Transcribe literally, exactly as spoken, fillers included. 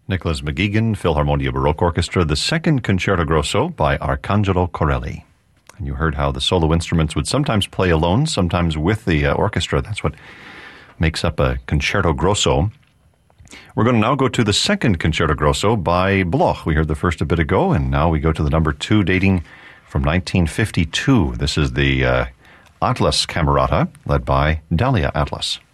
Nicholas McGuigan, Philharmonia Baroque Orchestra, the second Concerto Grosso by Arcangelo Corelli. And you heard how the solo instruments would sometimes play alone, sometimes with the uh, orchestra. That's what makes up a Concerto Grosso. We're going to now go to the second Concerto Grosso by Bloch. We heard the first a bit ago, and now we go to the number two, dating from nineteen fifty-two. This is the uh, Atlas Camerata, led by Dalia Atlas.